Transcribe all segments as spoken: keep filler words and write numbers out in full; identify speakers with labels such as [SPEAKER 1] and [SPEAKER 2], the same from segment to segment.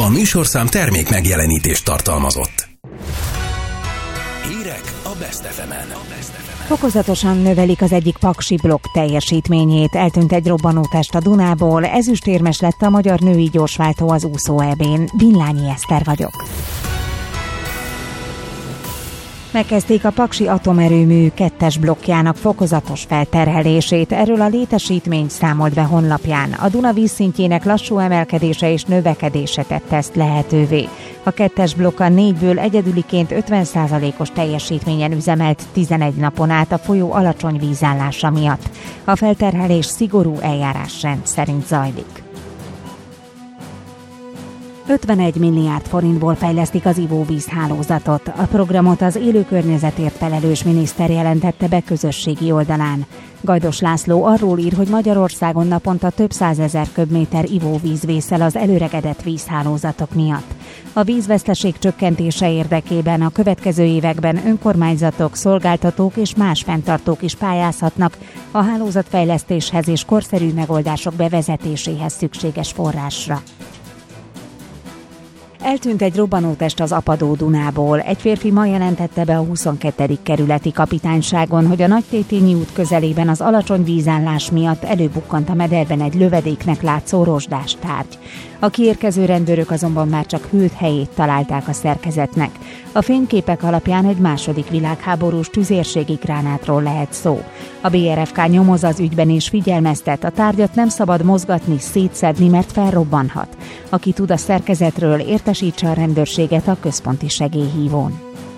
[SPEAKER 1] A műsorszám termék megjelenítést tartalmazott. Hírek a Best ef emen.
[SPEAKER 2] Fokozatosan növelik az egyik paksi blokk teljesítményét. Eltűnt egy robbanótest a Dunából, ezüstérmes lett a magyar női gyorsváltó az úszó é bén. Binlányi Eszter vagyok. Megkezdték a paksi atomerőmű kettes blokkjának fokozatos felterhelését. Erről a létesítmény számolt be honlapján. A Duna vízszintjének lassú emelkedése és növekedése tette ezt lehetővé. A kettes blokk a négyből egyedüliként ötven százalékos teljesítményen üzemelt tizenegy napon át a folyó alacsony vízállása miatt. A felterhelés szigorú eljárásrend szerint zajlik. ötvenegy milliárd forintból fejlesztik az ivóvízhálózatot. A programot az élő környezetért felelős miniszter jelentette be közösségi oldalán. Gajdos László arról ír, hogy Magyarországon naponta több százezer köbméter ivóvíz vészel az előregedett vízhálózatok miatt. A vízveszteség csökkentése érdekében a következő években önkormányzatok, szolgáltatók és más fenntartók is pályázhatnak a hálózatfejlesztéshez és korszerű megoldások bevezetéséhez szükséges forrásra. Eltűnt egy robbanótest az Apadó Dunából. Egy férfi ma jelentette be a huszonkettedik kerületi kapitányságon, hogy a Nagytétényi út közelében az alacsony vízállás miatt előbukkant a mederben egy lövedéknek látszó rozsdás tárgy. A kiérkező rendőrök azonban már csak hűlt helyét találták a szerkezetnek. A fényképek alapján egy második világháborús tüzérségi gránátról lehet szó. A bé er ef ká nyomoz az ügyben és figyelmeztet, a tárgyat nem szabad mozgatni, szétszedni, mert felrobbanhat. Aki tud a szerkezetről, értesítse a rendőrséget a központi segélyhívón.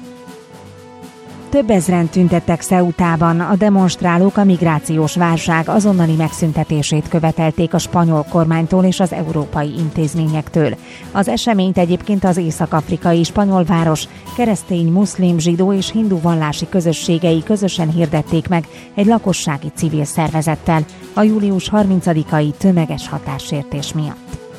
[SPEAKER 2] Több ezren tüntettek Ceutában. A demonstrálók a migrációs válság azonnali megszüntetését követelték a spanyol kormánytól és az európai intézményektől. Az eseményt egyébként az észak-afrikai spanyol város keresztény, muszlim, zsidó és hindu vallási közösségei közösen hirdették meg egy lakossági civil szervezettel a július harmincadikai tömeges határsértés miatt.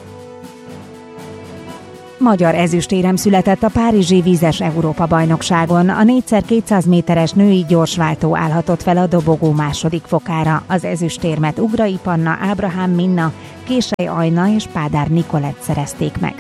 [SPEAKER 2] Magyar ezüstérem született a párizsi vízes Európa-bajnokságon. A négyszer kétszáz méteres női gyorsváltó állhatott fel a dobogó második fokára. Az ezüstérmet Ugrai Panna, Ábrahám Minna, Késely Ajna és Pádár Nikolett szerezték meg.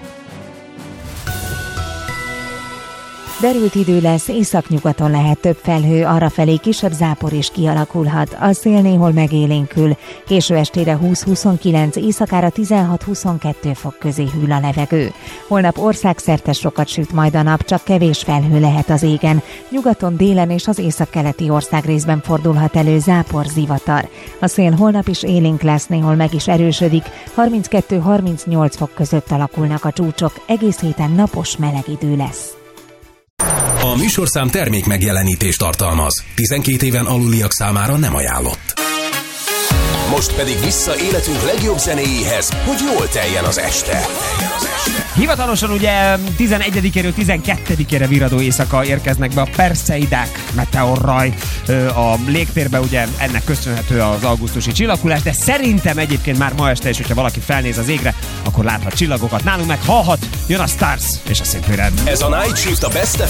[SPEAKER 2] Derült idő lesz, északnyugaton lehet több felhő, arrafelé kisebb zápor is kialakulhat. A szél néhol megélénkül. Késő estére húsz-huszonkilenc, éjszakára tizenhat-huszonkettő fok közé hűl a levegő. Holnap országszerte sokat süt majd a nap, csak kevés felhő lehet az égen. Nyugaton, délen és az északkeleti országrészben fordulhat elő zápor-zivatar. A szél holnap is élénk lesz, néhol meg is erősödik. harminckettő-harmincnyolc fok között alakulnak a csúcsok, egész héten napos, meleg idő lesz.
[SPEAKER 1] A műsorszám termék megjelenítést tartalmaz. tizenkét éven aluliak számára nem ajánlott. Most pedig vissza életünk legjobb zenéjéhez, hogy jól teljen az este.
[SPEAKER 3] Hivatalosan ugye tizenegyedikéről tizenkettedikére virradó éjszaka érkeznek be a Perseidák meteorraj a légtérbe, ugye ennek köszönhető az augusztusi csillaghullás, de szerintem egyébként már ma este is, hogyha valaki felnéz az égre, akkor láthat csillagokat, nálunk meg hallhat, jön a Stars és a Szép Rend.
[SPEAKER 1] Ez a Night Shift a Best